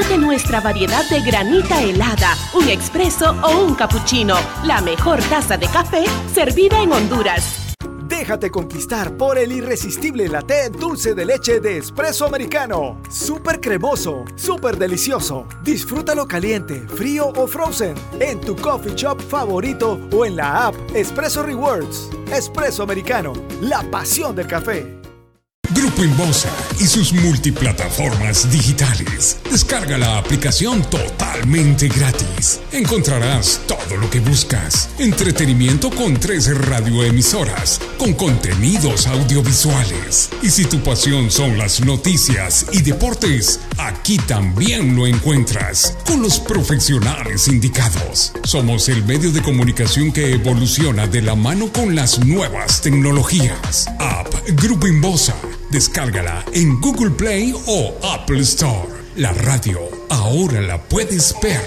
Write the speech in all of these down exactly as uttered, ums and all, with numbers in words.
Pídete nuestra variedad de granita helada, un expreso o un cappuccino. La mejor taza de café servida en Honduras. Déjate conquistar por el irresistible latte dulce de leche de Espresso Americano. Súper cremoso, súper delicioso. Disfrútalo caliente, frío o frozen en tu coffee shop favorito o en la app Espresso Rewards. Espresso Americano, la pasión del café. Grupo Inbosa y sus multiplataformas digitales. Descarga la aplicación totalmente gratis. Encontrarás todo lo que buscas. Entretenimiento con tres radioemisoras, con contenidos audiovisuales. Y si tu pasión son las noticias y deportes, aquí también lo encuentras, con los profesionales indicados. Somos el medio de comunicación que evoluciona de la mano con las nuevas tecnologías. App Grupo Inbosa. Descárgala en Google Play o Apple Store. La radio ahora la puedes ver.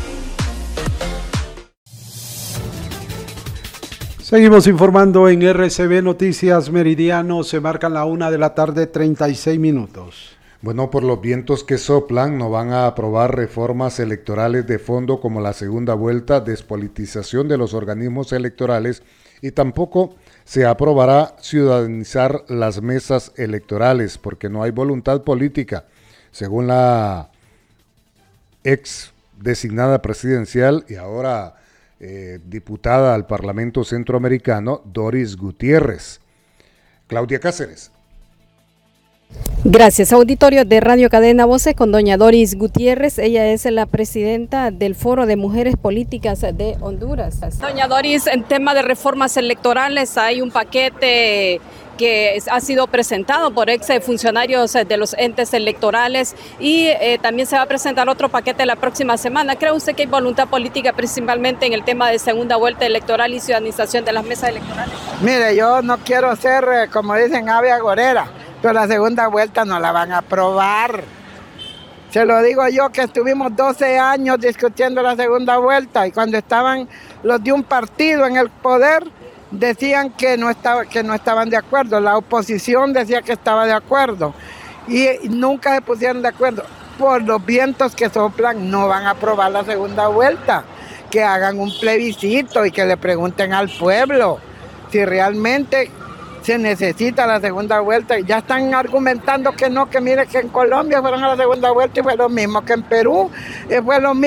Seguimos informando en R C B Noticias Meridiano. Se marcan la una de la tarde, treinta y seis minutos. Bueno, por los vientos que soplan, no van a aprobar reformas electorales de fondo como la segunda vuelta, despolitización de los organismos electorales, y tampoco se aprobará ciudadanizar las mesas electorales porque no hay voluntad política, según la ex designada presidencial y ahora eh, diputada al Parlamento Centroamericano, Doris Gutiérrez. Claudia Cáceres. Gracias. Auditorio de Radio Cadena Voces con doña Doris Gutiérrez. Ella es la presidenta del Foro de Mujeres Políticas de Honduras. Doña Doris, en tema de reformas electorales hay un paquete que ha sido presentado por ex funcionarios de los entes electorales y eh, también se va a presentar otro paquete la próxima semana. ¿Cree usted que hay voluntad política principalmente en el tema de segunda vuelta electoral y ciudadanización de las mesas electorales? Mire, yo no quiero ser, eh, como dicen, ave agorera, pero la segunda vuelta no la van a aprobar. Se lo digo yo que estuvimos doce años discutiendo la segunda vuelta y cuando estaban los de un partido en el poder decían que no, estaba, que no estaban de acuerdo. La oposición decía que estaba de acuerdo y nunca se pusieron de acuerdo. Por los vientos que soplan no van a aprobar la segunda vuelta. Que hagan un plebiscito y que le pregunten al pueblo si realmente se necesita la segunda vuelta. Ya están argumentando que no, que mire que en Colombia fueron a la segunda vuelta y fue lo mismo que en Perú, y fue lo mismo.